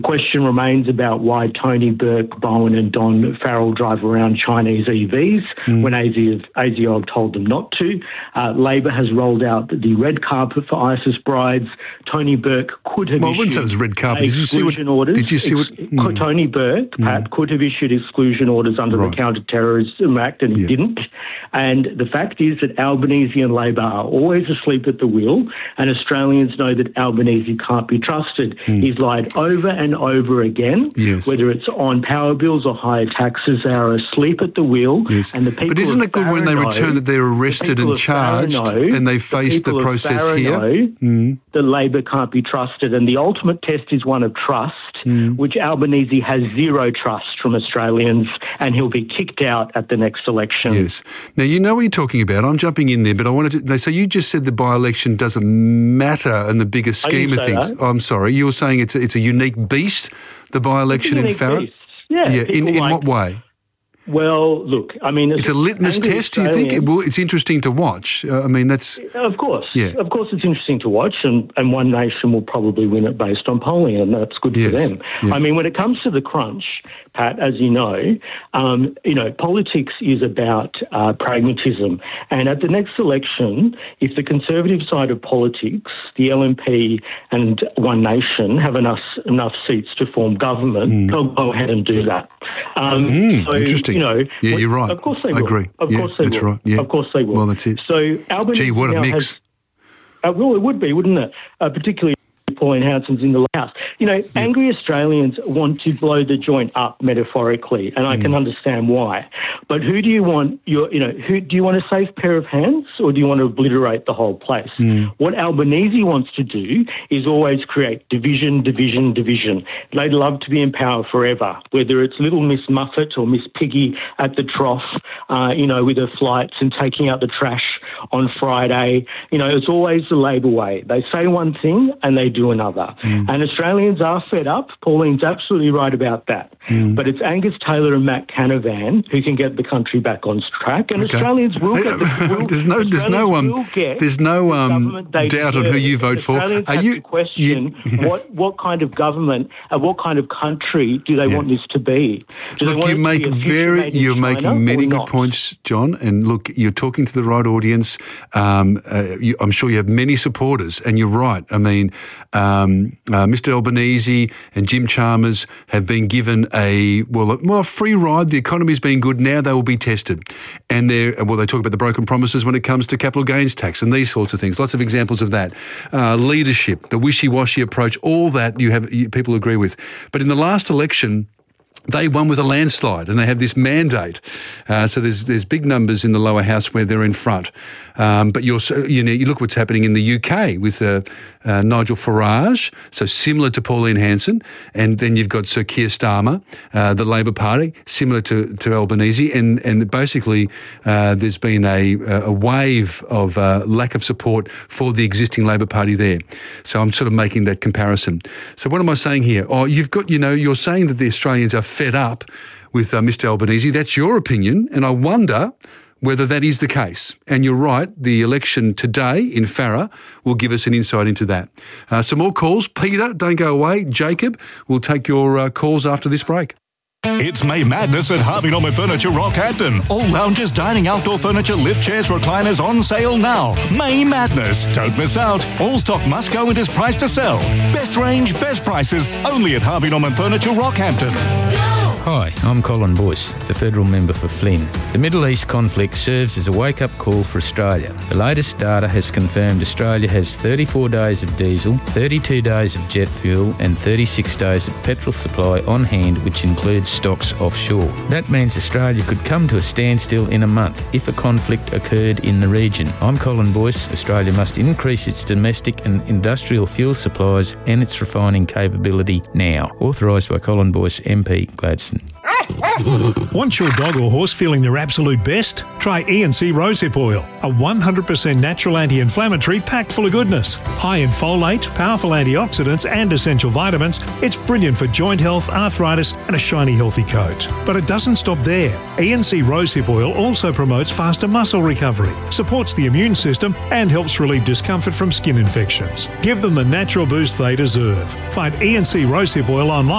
question remains about why Tony Burke, Bowen and Don Farrell drive around Chinese EVs when ASIOG told them not to. Labor has rolled out the red carpet for ISIS brides. Tony Burke could have issued... I wouldn't say it was red carpet. Did you see what... Tony Burke, Pat, could have issued exclusion orders under the Counter-Terrorism Act, and he didn't. And the fact is that Albanese and Labor are always asleep at the wheel, and Australians know that Albanese can't be trusted. He's lied over and over again, whether it's on power bills or higher taxes. They are asleep at the wheel. And the people but isn't it good when they return that they're arrested and charged and they face the process here? The Labor can't be trusted. And the ultimate test is one of trust, which Albanese has zero trust from Australians, and he'll be kicked out at the next election. Yes. Now, you know what you're talking about. I'm jumping in there, but I wanted to... So you just said the by-election doesn't matter in the bigger scheme of things. Oh, I'm sorry. You were saying it's a unique beast, the by-election in Farrer? Yeah. In what way? Well, look, I mean... It's a litmus test, do you think? It's interesting to watch. I mean, that's... Of course. Yeah. Of course it's interesting to watch, and One Nation will probably win it based on polling, and that's good for them. Yeah. I mean, when it comes to the crunch, Pat, as you know, politics is about pragmatism. And at the next election, if the Conservative side of politics, the LNP and One Nation, have enough seats to form government, they'll go ahead and do that. Interesting. You're right. Of course they will. I agree. Of course they will. That's right. Yeah. Of course they will. Well, that's it. So Albanese... Gee, what a mix. Well, it would be, wouldn't it? Particularly Pauline Hanson's in the House. Angry Australians want to blow the joint up metaphorically, and I can understand why. But who do you want? Do you want a safe pair of hands, or do you want to obliterate the whole place? What Albanese wants to do is always create division. They'd love to be in power forever, whether it's little Miss Muffet or Miss Piggy at the trough, with her flights and taking out the trash on Friday. It's always the Labor way. They say one thing and they do another. And Australians are fed up. Pauline's absolutely right about that. But it's Angus Taylor and Matt Canavan who can get the country back on track, and Australians will get There's no doubt on who you vote for. Australians have to question what kind of government and what kind of country do they want this to be? You're making many good points, John, and look, you're talking to the right audience. I'm sure you have many supporters, and you're right. I mean, Mr Albanese and Jim Chalmers have been given a free ride. The economy's been good. Now they will be tested. And they talk about the broken promises when it comes to capital gains tax and these sorts of things. Lots of examples of that. Leadership, the wishy-washy approach, all that people agree with. But in the last election, they won with a landslide, and they have this mandate. So there's big numbers in the lower house where they're in front. But you look what's happening in the UK with Nigel Farage, so similar to Pauline Hanson, and then you've got Sir Keir Starmer, the Labor Party, similar to Albanese, and basically there's been a wave of lack of support for the existing Labor Party there. So I'm sort of making that comparison. So what am I saying here? You're saying that the Australians are fed up with Mr Albanese. That's your opinion, and I wonder whether that is the case. And you're right, the election today in Farrer will give us an insight into that. Some more calls. Peter, don't go away. Jacob, we'll take your calls after this break. It's May Madness at Harvey Norman Furniture Rockhampton. All lounges, dining, outdoor furniture, lift chairs, recliners on sale now. May Madness. Don't miss out. All stock must go and is priced to sell. Best range, best prices, only at Harvey Norman Furniture Rockhampton. Hi, I'm Colin Boyce, the federal member for Flynn. The Middle East conflict serves as a wake-up call for Australia. The latest data has confirmed Australia has 34 days of diesel, 32 days of jet fuel and 36 days of petrol supply on hand, which includes stocks offshore. That means Australia could come to a standstill in a month if a conflict occurred in the region. I'm Colin Boyce. Australia must increase its domestic and industrial fuel supplies and its refining capability now. Authorised by Colin Boyce, MP, Gladstone. Want your dog or horse feeling their absolute best? Try E&C Rosehip Oil, a 100% natural anti-inflammatory packed full of goodness. High in folate, powerful antioxidants and essential vitamins, it's brilliant for joint health, arthritis and a shiny healthy coat. But it doesn't stop there. E&C Rosehip Oil also promotes faster muscle recovery, supports the immune system and helps relieve discomfort from skin infections. Give them the natural boost they deserve. Find E&C Rosehip Oil online